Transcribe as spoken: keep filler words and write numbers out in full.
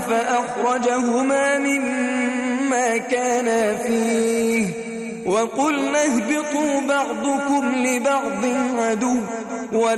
فأخرجهما مما كانا فيه وقلنا اهبطوا بعضكم لبعض عدو